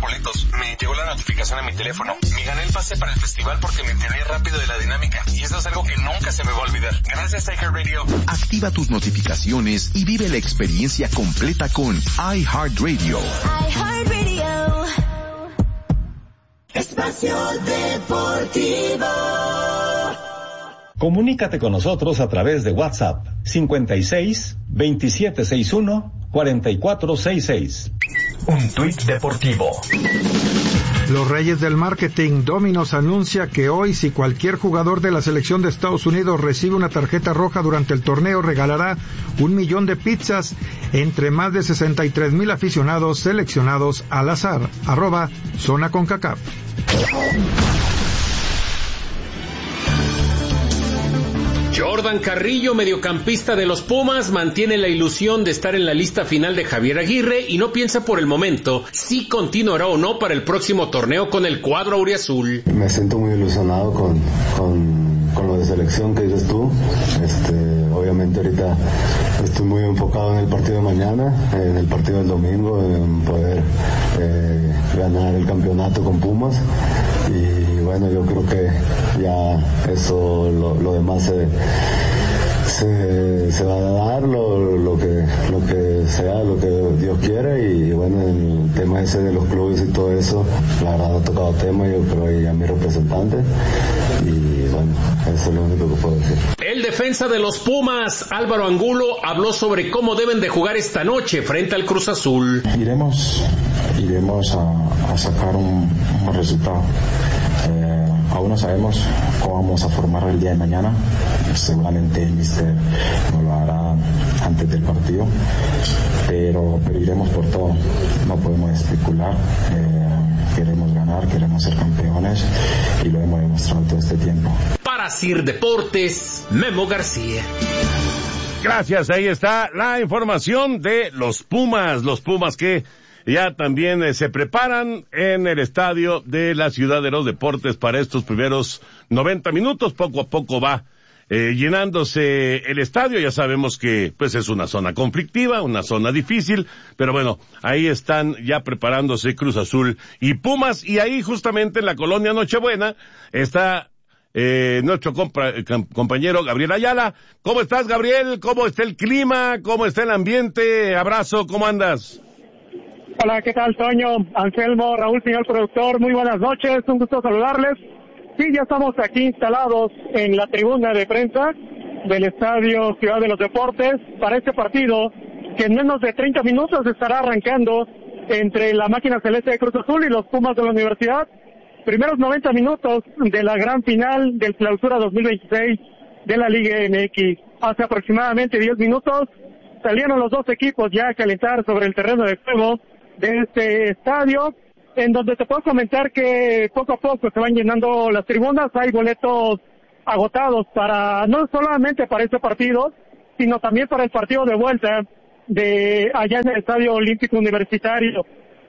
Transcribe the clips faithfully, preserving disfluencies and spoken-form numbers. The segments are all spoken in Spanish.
boletos. Me llegó la notificación a mi teléfono. Me gané el pase para el festival porque me enteré rápido de la dinámica. Y eso es algo que nunca se me va a olvidar. Gracias, iHeartRadio. Activa tus notificaciones y vive la experiencia completa con iHeartRadio. iHeartRadio. Espacio Deportivo. Comunícate con nosotros a través de WhatsApp cincuenta y seis, veintisiete sesenta y uno, cuarenta y cuatro sesenta y seis. Un tuit deportivo. Los Reyes del Marketing, Domino's, anuncia que hoy, si cualquier jugador de la selección de Estados Unidos recibe una tarjeta roja durante el torneo, regalará un millón de pizzas entre más de sesenta y tres mil aficionados seleccionados al azar. Arroba Zona Concacaf. Jordan Carrillo, mediocampista de los Pumas, mantiene la ilusión de estar en la lista final de Javier Aguirre y no piensa por el momento si continuará o no para el próximo torneo con el cuadro auriazul. Me siento muy ilusionado con, con, con lo de selección que dices tú. Este, obviamente ahorita estoy muy enfocado en el partido de mañana, en el partido del domingo, en poder eh, ganar el campeonato con Pumas. Y bueno, yo creo que ya eso, lo, lo demás se, se, se va a dar, lo, lo que lo que sea, lo que Dios quiera. Y bueno, el tema ese de los clubes y todo eso, la verdad no he tocado tema, yo creo que a mi representante. Y bueno, eso es lo único que puedo decir. El defensa de los Pumas, Álvaro Angulo, habló sobre cómo deben de jugar esta noche frente al Cruz Azul. Iremos, iremos a, a sacar un, un resultado. Eh, aún no sabemos cómo vamos a formar el día de mañana. Seguramente el míster nos lo hará antes del partido, pero, pero iremos por todo. No podemos especular. Eh, queremos ganar, queremos ser campeones y lo hemos demostrado todo este tiempo. Para Sir Deportes, Memo García. Gracias, ahí está la información de los Pumas, los Pumas que ya también eh, se preparan en el estadio de la Ciudad de los Deportes para estos primeros noventa minutos. Poco a poco va eh, llenándose el estadio. Ya sabemos que pues es una zona conflictiva, una zona difícil, pero bueno, ahí están ya preparándose Cruz Azul y Pumas, y ahí justamente en la colonia Nochebuena está eh, nuestro compa- compañero Gabriel Ayala. ¿Cómo estás, Gabriel? ¿Cómo está el clima? ¿Cómo está el ambiente? Abrazo, ¿cómo andas? Hola, ¿qué tal, Toño, Anselmo, Raúl, señor productor? Muy buenas noches, un gusto saludarles. Sí, ya estamos aquí instalados en la tribuna de prensa del Estadio Ciudad de los Deportes para este partido que en menos de treinta minutos estará arrancando entre la máquina celeste de Cruz Azul y los Pumas de la Universidad. Primeros noventa minutos de la gran final del Clausura dos mil veintiséis de la Liga M X. Hace aproximadamente diez minutos salieron los dos equipos ya a calentar sobre el terreno de juego de este estadio, en donde te puedo comentar que poco a poco se van llenando las tribunas. Hay boletos agotados para, no solamente para este partido, sino también para el partido de vuelta de allá en el Estadio Olímpico Universitario.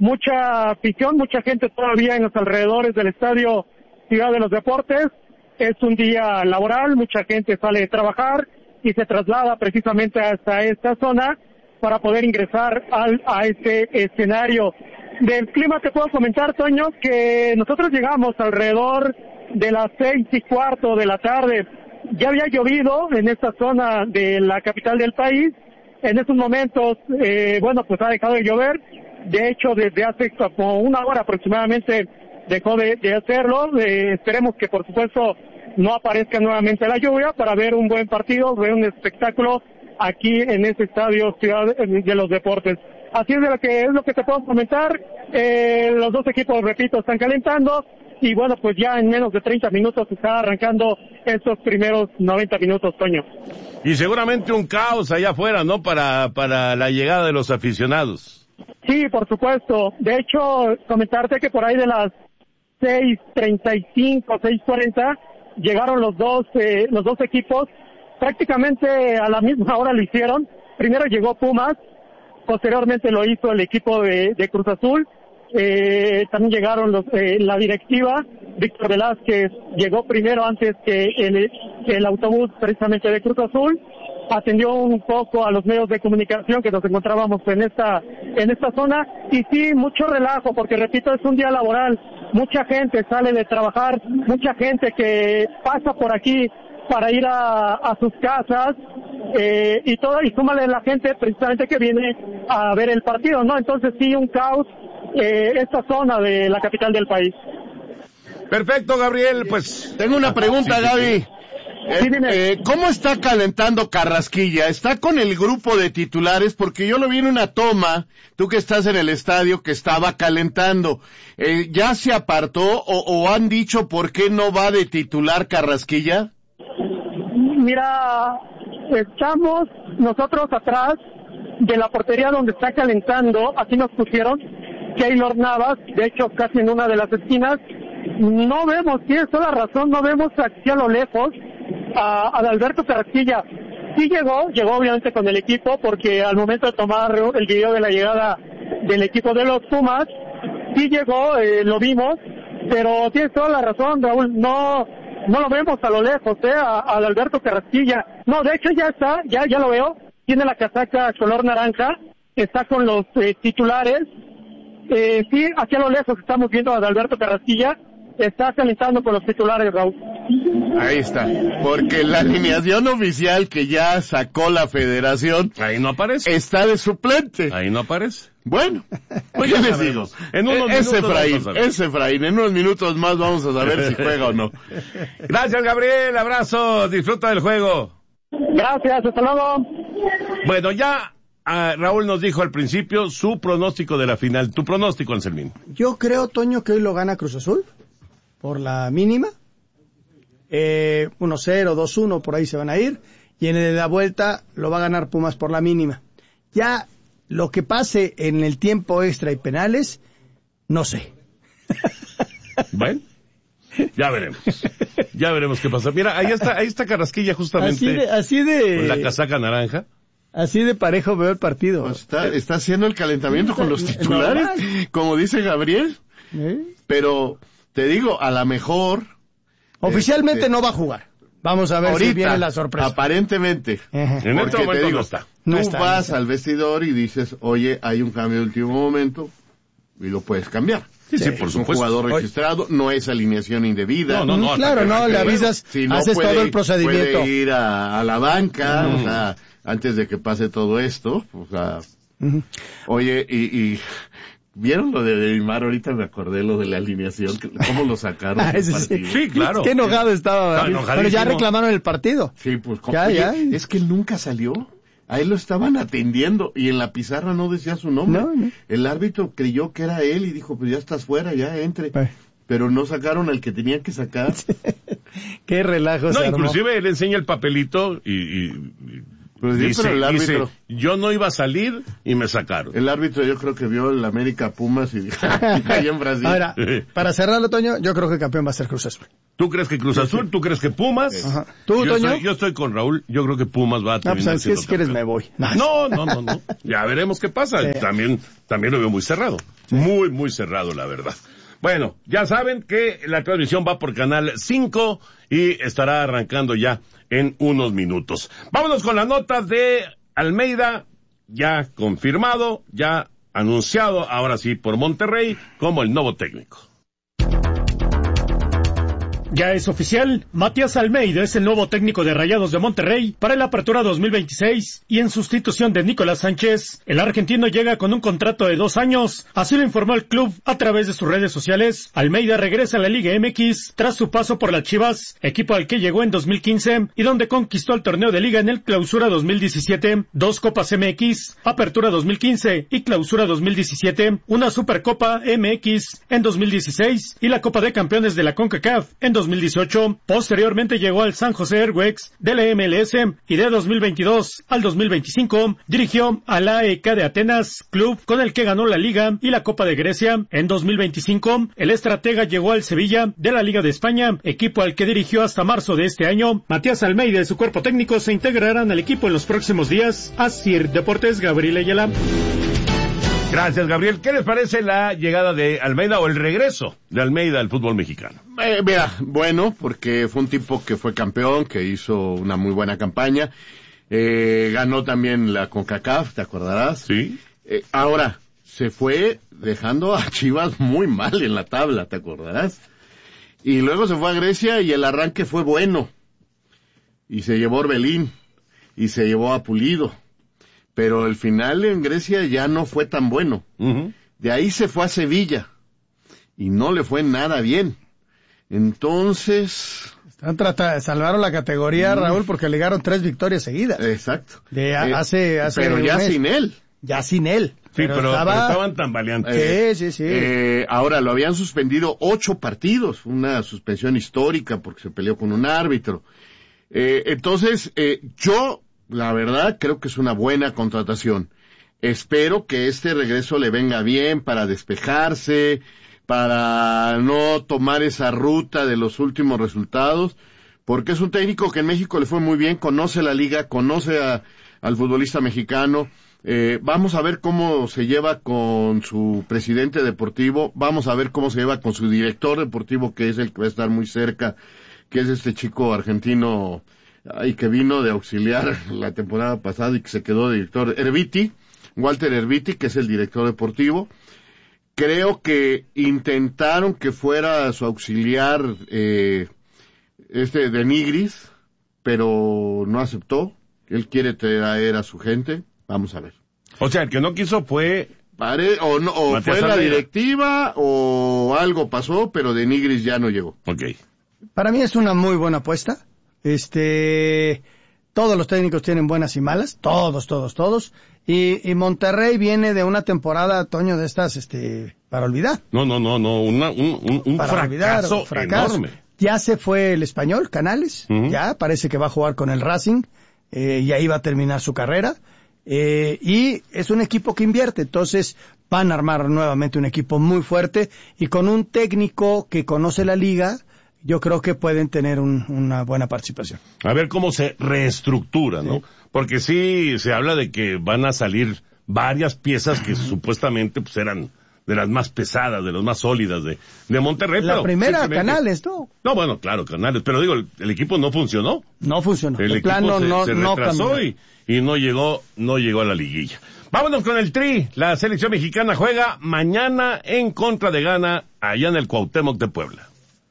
Mucha afición, mucha gente todavía en los alrededores del Estadio Ciudad de los Deportes. Es un día laboral, mucha gente sale de trabajar y se traslada precisamente hasta esta zona para poder ingresar al, a este escenario. Del clima te puedo comentar, Toño, que nosotros llegamos alrededor de las seis y cuarto de la tarde. Ya había llovido en esta zona de la capital del país. En estos momentos, eh, bueno, pues ha dejado de llover. De hecho, desde hace como una hora aproximadamente dejó de, de hacerlo. Eh, esperemos que, por supuesto, no aparezca nuevamente la lluvia para ver un buen partido, ver un espectáculo aquí en este estadio Ciudad de los Deportes. Así es de lo que es lo que te puedo comentar. Eh, los dos equipos, repito, están calentando y bueno, pues ya en menos de treinta minutos se está arrancando estos primeros noventa minutos, Toño. Y seguramente un caos allá afuera, ¿no? Para para la llegada de los aficionados. Sí, por supuesto. De hecho, comentarte que por ahí de las seis treinta y cinco, seis cuarenta llegaron los dos eh, los dos equipos. Prácticamente a la misma hora lo hicieron. Primero llegó Pumas, posteriormente lo hizo el equipo de, de Cruz Azul. Eh, también llegaron los, eh, la directiva. Víctor Velázquez llegó primero antes que el, que el autobús precisamente de Cruz Azul. atendió un poco a los medios de comunicación que nos encontrábamos en esta en esta zona, y sí, mucho relajo, porque repito, es un día laboral, mucha gente sale de trabajar, mucha gente que pasa por aquí para ir a, a sus casas, eh, y todo, y súmale la gente precisamente que viene a ver el partido, ¿no? Entonces sí, un caos, eh, esta zona de la capital del país. Perfecto, Gabriel, pues... Tengo una pregunta, sí, Gaby. Sí, sí. Eh, eh, ¿Cómo está calentando Carrasquilla? ¿Está con el grupo de titulares? Porque yo lo vi en una toma, tú que estás en el estadio, que estaba calentando. Eh, ¿Ya se apartó o, o han dicho por qué no va de titular Carrasquilla? Mira, estamos nosotros atrás de la portería donde está calentando, así nos pusieron, Keylor Navas, de hecho casi en una de las esquinas. No vemos, tienes toda la razón, no vemos aquí a lo lejos a, a Adalberto Carrasquilla. Sí llegó, llegó obviamente con el equipo, porque al momento de tomar el video de la llegada del equipo de los Pumas, sí llegó, eh, lo vimos, pero tienes toda la razón, Raúl, no... No lo vemos a lo lejos, eh, a, a Alberto Carrasquilla. No, de hecho ya está, ya ya lo veo. Tiene la casaca color naranja, está con los eh, titulares. Eh, sí, hacia lo lejos estamos viendo a Alberto Carrasquilla. Está calentando con los titulares, Raúl. Ahí está, porque la alineación oficial que ya sacó la federación... Ahí no aparece. Está de suplente. Ahí no aparece. Bueno, pues ya les digo. En unos es Efraín, es Efraín. En unos minutos más vamos a saber si juega o no. Gracias, Gabriel. Abrazo. Disfruta del juego. Gracias. Hasta luego. Bueno, ya uh, Raúl nos dijo al principio su pronóstico de la final. Tu pronóstico, Anselmín. Yo creo, Toño, que hoy lo gana Cruz Azul por la mínima. Eh, uno cero, dos uno, por ahí se van a ir. Y en el de la vuelta lo va a ganar Pumas por la mínima. Ya... Lo que pase en el tiempo extra y penales, no sé. Bueno, ya veremos. Ya veremos qué pasa. Mira, ahí está, ahí está Carrasquilla justamente. Así de, así de... Con la casaca naranja. Así de parejo veo el partido. Pues está, está haciendo el calentamiento con los titulares, como dice Gabriel. ¿Eh? Pero, te digo, a lo mejor... Oficialmente este, no va a jugar. Vamos a ver ahorita, si viene la sorpresa. Aparentemente. Uh-huh. En este momento te digo, no está. Tú no está, vas no está. al vestidor y dices, oye, hay un cambio de último momento, y lo puedes cambiar. Sí, sí, por es supuesto. Un jugador registrado, no es alineación indebida. No, no, no. Claro, no, le avisas, si no haces puede, todo el procedimiento. Puede ir a, a la banca, Uh-huh. o sea, antes de que pase todo esto, o sea, Uh-huh. oye, y, y, ¿vieron lo de Neymar? Ahorita me acordé lo de la alineación, ¿cómo lo sacaron? Ah, del sí, partido? Sí, claro. Qué enojado estaba. Está Pero ya reclamaron el partido. Sí, pues, ¿cómo? Ya, Oye, ya. es que él nunca salió. A él lo estaban atendiendo y en la pizarra no decía su nombre. No, no. El árbitro creyó que era él y dijo, pues ya estás fuera, ya entre. Ay. Pero no sacaron al que tenía que sacar. Qué relajo. No, inclusive él enseña el papelito y, y, y Pues sí, dice, pero el árbitro, dice, yo no iba a salir y me sacaron. El árbitro yo creo que vio el América Pumas y dijo, ahí en Brasil. Ahora, para cerrarlo, Toño, yo creo que el campeón va a ser Cruz Azul. ¿Tú crees que Cruz Azul? ¿Tú crees que Pumas? Ajá. ¿Tú, yo Toño? Estoy, yo estoy con Raúl. Yo creo que Pumas va a No, terminar pues sabes siendo que si quieres campeón. me voy. No, no, no, no. Ya veremos qué pasa. Sí. También, también lo veo muy cerrado. Sí. Muy, muy cerrado, la verdad. Bueno, ya saben que la transmisión va por Canal cinco y estará arrancando ya en unos minutos. Vámonos con la nota de Almeida, ya confirmado, ya anunciado, ahora sí por Monterrey, como el nuevo técnico. Ya es oficial, Matías Almeida es el nuevo técnico de Rayados de Monterrey para la apertura dos mil veintiséis y en sustitución de Nicolás Sánchez. El argentino llega con un contrato de dos años, así lo informó el club a través de sus redes sociales. Almeida regresa a la Liga M X tras su paso por las Chivas, equipo al que llegó en dos mil quince y donde conquistó el torneo de Liga en el Clausura dos mil diecisiete, dos Copas M X, Apertura dos mil quince y Clausura dos mil diecisiete, una Supercopa M X en dos mil dieciséis y la Copa de Campeones de la CONCACAF en dos mil dieciocho. Posteriormente llegó al San José Earthquakes de la M L S y de dos mil veintidós al dos mil veinticinco dirigió al A E K de Atenas, club con el que ganó la Liga y la Copa de Grecia. En dos mil veinticinco, el estratega llegó al Sevilla de la Liga de España, equipo al que dirigió hasta marzo de este año. Matías Almeida y su cuerpo técnico se integrarán al equipo en los próximos días. Asir Deportes, Gabriel Ayala. Gracias, Gabriel. ¿Qué les parece la llegada de Almeida o el regreso de Almeida al fútbol mexicano? Eh, mira, bueno, porque fue un tipo que fue campeón, que hizo una muy buena campaña. eh, ganó también la CONCACAF, ¿te acordarás? Sí. Eh, ahora, se fue dejando a Chivas muy mal en la tabla, ¿te acordarás? Y luego se fue a Grecia y el arranque fue bueno. Y se llevó a Orbelín, y se llevó a Pulido. Pero el final en Grecia ya no fue tan bueno. Uh-huh. De ahí se fue a Sevilla, y no le fue nada bien. Entonces... Están tratando, salvaron la categoría, Raúl, porque ligaron tres victorias seguidas. Exacto. De a, eh, hace, hace pero ya mes. sin él. Ya sin él. Sí, pero, pero, estaba... pero estaban tan valientes. Eh, sí, sí, sí. Eh, ahora, lo habían suspendido ocho partidos, una suspensión histórica porque se peleó con un árbitro. Eh, entonces, eh, yo, la verdad, creo que es una buena contratación. Espero que este regreso le venga bien para despejarse, para no tomar esa ruta de los últimos resultados, porque es un técnico que en México le fue muy bien, conoce la liga, conoce a, al futbolista mexicano. Eh, vamos a ver cómo se lleva con su presidente deportivo, vamos a ver cómo se lleva con su director deportivo, que es el que va a estar muy cerca, que es este chico argentino y que vino de auxiliar la temporada pasada y que se quedó director, Erviti, Walter Erviti, que es el director deportivo. Creo que intentaron que fuera su auxiliar eh, este de Nigris, pero no aceptó. Él quiere traer a su gente. Vamos a ver. O sea, el que no quiso fue... Pare, o no, o fue la directiva, o algo pasó, pero de Nigris ya no llegó. Ok. Para mí es una muy buena apuesta. Este, todos los técnicos tienen buenas y malas, todos, todos, todos. Y, y Monterrey viene de una temporada, Toño, de estas, este, para olvidar. No, no, no, no, una, un, un, un para olvidar, fracaso, fracaso enorme. Ya se fue el Español, Canales, uh-huh. ya parece que va a jugar con el Racing, eh, y ahí va a terminar su carrera. Eh, y es un equipo que invierte, entonces van a armar nuevamente un equipo muy fuerte y con un técnico que conoce la liga, yo creo que pueden tener un, una buena participación. A ver cómo se reestructura, ¿no? Sí. Porque sí se habla de que van a salir varias piezas que supuestamente pues eran de las más pesadas, de las más sólidas de, de Monterrey. La pero primera, Canales, ¿no? No, bueno, claro, Canales, pero digo, el, el equipo no funcionó. No funcionó. El, el equipo plano se, no, se no retrasó cambió. y, y no llegó, no llegó a la liguilla. Vámonos con el Tri. La selección mexicana juega mañana en contra de Ghana, allá en el Cuauhtémoc de Puebla.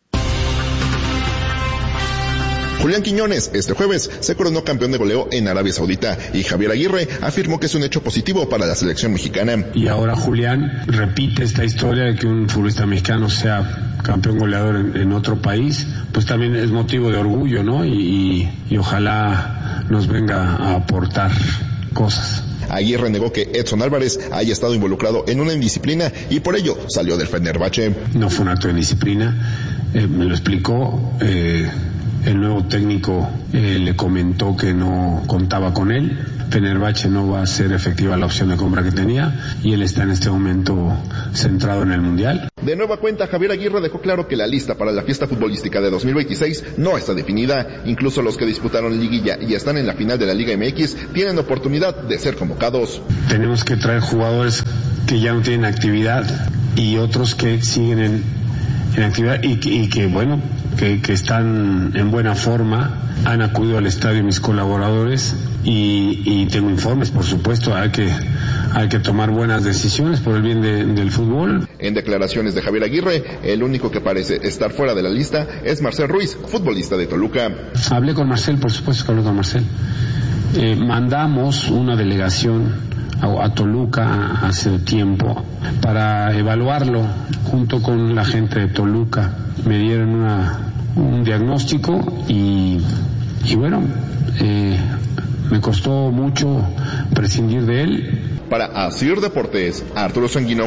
Julián Quiñones este jueves se coronó campeón de goleo en Arabia Saudita y Javier Aguirre afirmó que es un hecho positivo para la selección mexicana. Y ahora Julián repite esta historia de que un futbolista mexicano sea campeón goleador en, en otro país, pues también es motivo de orgullo, ¿no? Y, y, y ojalá nos venga a aportar cosas. Aguirre negó que Edson Álvarez haya estado involucrado en una indisciplina y por ello salió del Fenerbahce. No fue un acto de indisciplina, eh, me lo explicó, eh, el nuevo técnico eh, le comentó que no contaba con él. Fenerbahce no va a ser efectiva la opción de compra que tenía y él está en este momento centrado en el Mundial. De nueva cuenta, Javier Aguirre dejó claro que la lista para la fiesta futbolística de dos mil veintiséis no está definida. Incluso los que disputaron liguilla y están en la final de la Liga M X tienen oportunidad de ser convocados. Tenemos que traer jugadores que ya no tienen actividad y otros que siguen en, en actividad y, y que, bueno, que, que están en buena forma. Han acudido al estadio mis colaboradores y, y tengo informes, por supuesto. Hay que, hay que tomar buenas decisiones por el bien de, del fútbol. En declaraciones de Javier Aguirre, el único que parece estar fuera de la lista es Marcel Ruiz, futbolista de Toluca. Hablé con Marcel, por supuesto que hablé con Marcel. Eh, mandamos una delegación a, a Toluca hace tiempo para evaluarlo junto con la gente de Toluca. Me dieron una, un diagnóstico y, y bueno, eh, me costó mucho prescindir de él. Para Asir Deportes, Arturo Sanguino.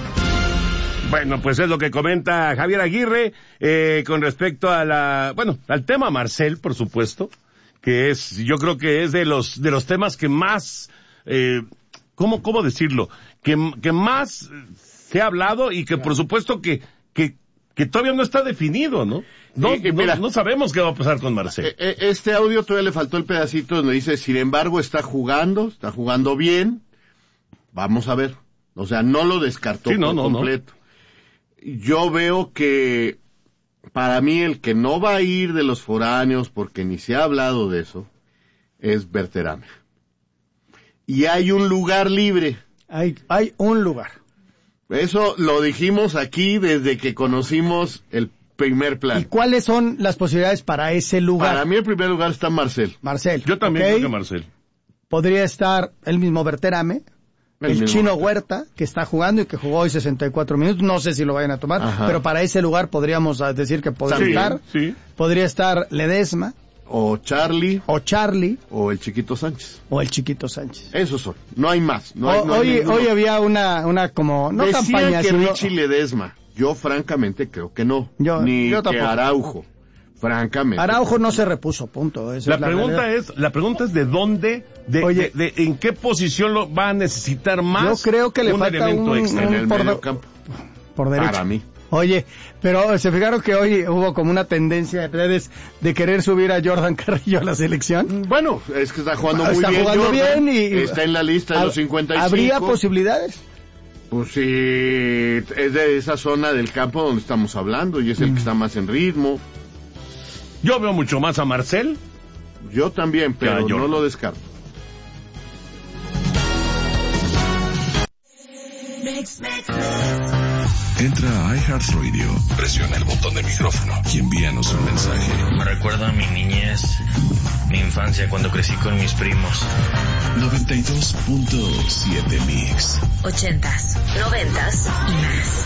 Bueno, pues es lo que comenta Javier Aguirre eh, con respecto a la, bueno, al tema Marcel, por supuesto, que es, yo creo que es de los de los temas que más, eh, ¿cómo cómo decirlo? Que que más se ha hablado y que por supuesto que que que todavía no está definido, ¿no? No, y, y mira, no, no sabemos qué va a pasar con Marcel. Este audio todavía le faltó el pedacito donde dice, sin embargo, está jugando, está jugando bien. Vamos a ver. O sea, no lo descartó sí, no, por no, completo. No. Yo veo que para mí el que no va a ir de los foráneos, porque ni se ha hablado de eso, es Berterame. Y hay un lugar libre. Hay, hay un lugar. Eso lo dijimos aquí desde que conocimos el primer plan. ¿Y cuáles son las posibilidades para ese lugar? Para mí el primer lugar está Marcel. Marcel. Yo también ¿okay? creo que Marcel. Podría estar el mismo Berterame, el, el Chino Huerta. Huerta, que está jugando y que jugó hoy sesenta y cuatro minutos. No sé si lo vayan a tomar, Ajá. pero para ese lugar podríamos decir que podría sí, estar. Sí. Podría estar Ledesma. O Charlie. O Charlie. O el Chiquito Sánchez. O el Chiquito Sánchez. Esos son. No hay más. No hay, o, no hay hoy, hoy había una, una como, no Decían campaña, que sino... Richie Ledesma. Yo francamente creo que no. Yo, Ni yo que Araujo. Francamente. Araujo no se repuso, punto. Esa la, es la pregunta realidad. es, la pregunta es de dónde, de, Oye, de, de en qué posición lo va a necesitar más. Yo creo que le un falta elemento un, extra en el por medio de, campo. Por derecha. Para mí. Oye, pero se fijaron que hoy hubo como una tendencia en redes de querer subir a Jordan Carrillo a la selección. Bueno, es que está jugando muy está bien. Está jugando Jordan, bien y está en la lista de hab, los cincuenta y cinco. ¿Habría posibilidades? Pues sí, es de esa zona del campo donde estamos hablando y es el mm. que está más en ritmo. Yo veo mucho más a Marcel. Yo también, pero no lo descarto. Entra a iHeartRadio, presiona el botón de micrófono y envíanos un mensaje. Me recuerda a mi niñez, mi infancia cuando crecí con mis primos. noventa y dos punto siete Mix. Ochentas, noventas y más.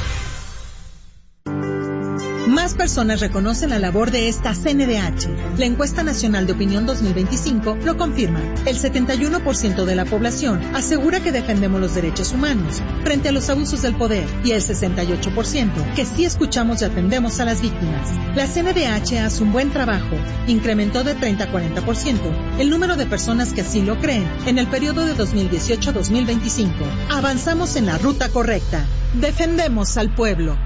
Más personas reconocen la labor de esta C N D H. La encuesta nacional de opinión dos mil veinticinco lo confirma. El setenta y uno por ciento de la población asegura que defendemos los derechos humanos frente a los abusos del poder y el sesenta y ocho por ciento que sí escuchamos y atendemos a las víctimas. La C N D H hace un buen trabajo. Incrementó de treinta a cuarenta por ciento el número de personas que así lo creen en el periodo de dos mil dieciocho a dos mil veinticinco. Avanzamos en la ruta correcta. Defendemos al pueblo.